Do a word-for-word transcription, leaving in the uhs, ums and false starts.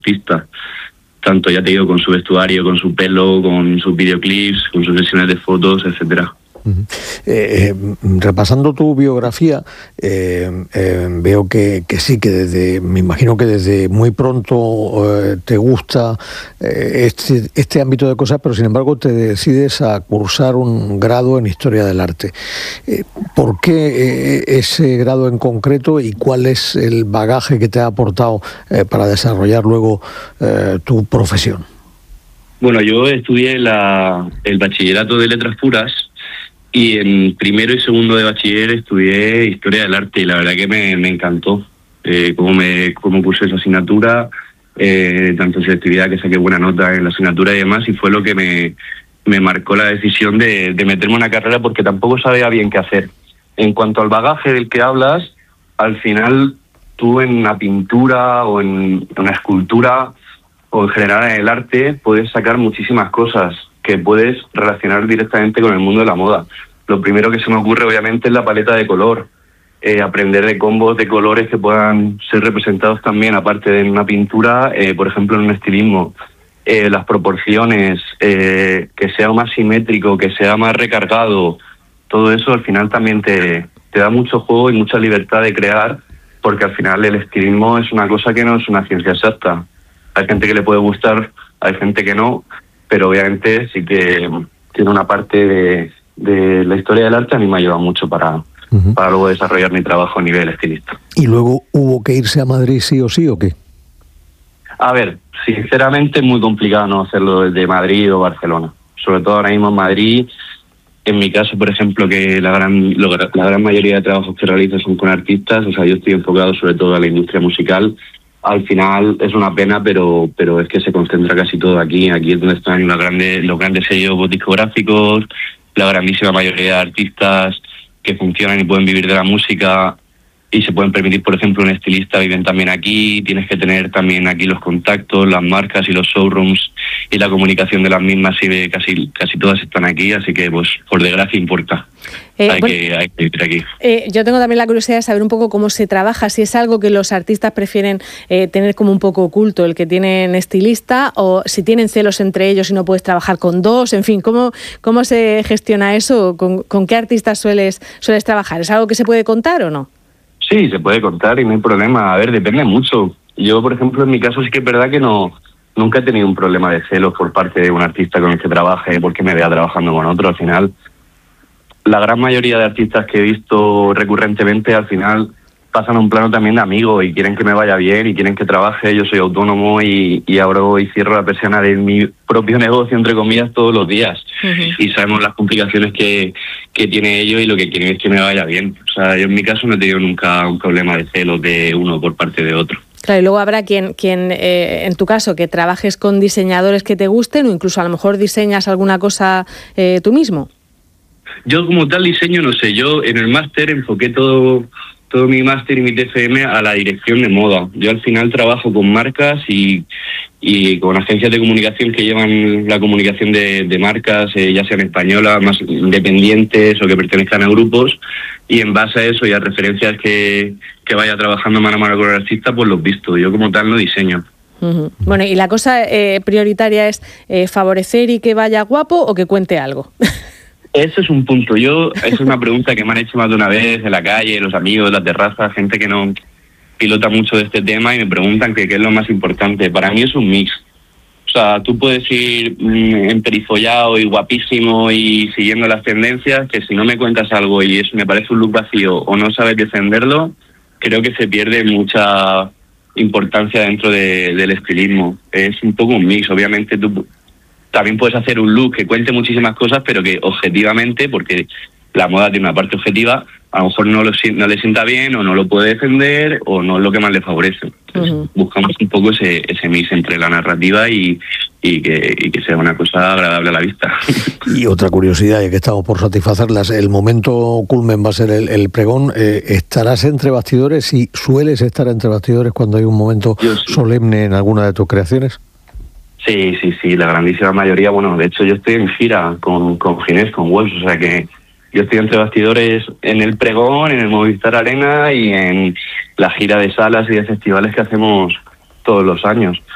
artista. Tanto, ya te digo, con su vestuario, con su pelo, con sus videoclips, con sus sesiones de fotos, etcétera. Uh-huh. Eh, eh, repasando tu biografía, eh, eh, veo que, que sí, que desde, me imagino que desde muy pronto eh, te gusta eh, este, este ámbito de cosas, pero sin embargo te decides a cursar un grado en Historia del Arte. Eh, ¿Por qué eh, ese grado en concreto y cuál es el bagaje que te ha aportado eh, para desarrollar luego eh, tu profesión? Bueno, yo estudié la, el bachillerato de Letras Puras. Y en primero y segundo de bachiller estudié Historia del Arte y la verdad que me, me encantó eh, cómo, me, cómo puse esa asignatura, eh, tanto selectividad que saqué buena nota en la asignatura y demás, y fue lo que me, me marcó la decisión de, de meterme en una carrera porque tampoco sabía bien qué hacer. En cuanto al bagaje del que hablas, al final tú en una pintura o en una escultura o en general en el arte puedes sacar muchísimas cosas que puedes relacionar directamente con el mundo de la moda. Lo primero que se me ocurre, obviamente, es la paleta de color. Eh, aprender de combos de colores que puedan ser representados también, aparte de una pintura, eh, por ejemplo, en un estilismo. Eh, las proporciones, eh, que sea más simétrico, que sea más recargado. Todo eso, al final, también te, te da mucho juego y mucha libertad de crear, porque al final el estilismo es una cosa que no es una ciencia exacta. Hay gente que le puede gustar, hay gente que no, pero obviamente sí que tiene una parte de, de la historia del arte, a mí me ha ayudado mucho para, uh-huh. para luego desarrollar mi trabajo a nivel estilista. ¿Y luego hubo que irse a Madrid sí o sí o qué? A ver, sinceramente es muy complicado no hacerlo desde Madrid o Barcelona. Sobre todo ahora mismo en Madrid, en mi caso, por ejemplo, que la gran, la gran mayoría de trabajos que realizo son con artistas, o sea, yo estoy enfocado sobre todo a la industria musical. Al final es una pena, pero pero es que se concentra casi todo aquí. Aquí es donde están los grandes, los grandes sellos discográficos, la grandísima mayoría de artistas que funcionan y pueden vivir de la música y se pueden permitir, por ejemplo, un estilista, viven también aquí. Tienes que tener también aquí los contactos, las marcas y los showrooms y la comunicación de las mismas, y casi casi todas están aquí, así que pues por desgracia importa. Eh, hay, bueno, que, hay que vivir aquí. Eh, yo tengo también la curiosidad de saber un poco cómo se trabaja, si es algo que los artistas prefieren eh, tener como un poco oculto, el que tienen estilista, o si tienen celos entre ellos y no puedes trabajar con dos, en fin, ¿cómo, cómo se gestiona eso? ¿Con, con qué artistas sueles, sueles trabajar? ¿Es algo que se puede contar o no? Sí, se puede contar y no hay problema. A ver, depende mucho. Yo, por ejemplo, en mi caso sí que es verdad que no nunca he tenido un problema de celos por parte de un artista con el que trabaje porque me vea trabajando con otro. Al final, la gran mayoría de artistas que he visto recurrentemente, al final pasan a un plano también de amigo y quieren que me vaya bien y quieren que trabaje. Yo soy autónomo y, y abro y cierro la persiana de mi propio negocio, entre comillas, todos los días. Uh-huh. Y sabemos las complicaciones que, que tiene ello y lo que quieren es que me vaya bien. O sea, yo en mi caso no he tenido nunca un problema de celos de uno por parte de otro. Claro, y luego habrá quien, quien eh, en tu caso, que trabajes con diseñadores que te gusten o incluso a lo mejor diseñas alguna cosa eh, tú mismo. Yo como tal diseño no sé, yo en el máster enfoqué todo... todo mi máster y mi T F M a la dirección de moda. Yo al final trabajo con marcas y, y con agencias de comunicación que llevan la comunicación de, de marcas, eh, ya sean españolas, más independientes o que pertenezcan a grupos, y en base a eso y a referencias que, que vaya trabajando mano a mano con el artista, pues los visto. Yo como tal no diseño. Uh-huh. Bueno, y la cosa eh, prioritaria es eh, favorecer y que vaya guapo o que cuente algo. Ese es un punto. Yo, es una pregunta que me han hecho más de una vez en la calle, los amigos, en la terraza, gente que no pilota mucho de este tema y me preguntan que qué es lo más importante. Para mí es un mix. O sea, tú puedes ir mmm, emperifollado y guapísimo y siguiendo las tendencias, que si no me cuentas algo y eso me parece un look vacío o no sabes defenderlo, creo que se pierde mucha importancia dentro de, del estilismo. Es un poco un mix. Obviamente tú también puedes hacer un look que cuente muchísimas cosas, pero que objetivamente, porque la moda tiene una parte objetiva, a lo mejor no, lo, no le sienta bien o no lo puede defender o no es lo que más le favorece. Entonces, uh-huh. buscamos un poco ese, ese mix entre la narrativa y, y, que, y que sea una cosa agradable a la vista. Y otra curiosidad, ya que estamos por satisfacerlas, el momento culmen va a ser el, el pregón. Eh, ¿Estarás entre bastidores y sueles estar entre bastidores cuando hay un momento sí. solemne en alguna de tus creaciones? Sí, sí, sí, la grandísima mayoría. Bueno, de hecho yo estoy en gira con, con Ginés, con Wolves, o sea que yo estoy entre bastidores en el pregón, en el Movistar Arena y en la gira de salas y de festivales que hacemos todos los años.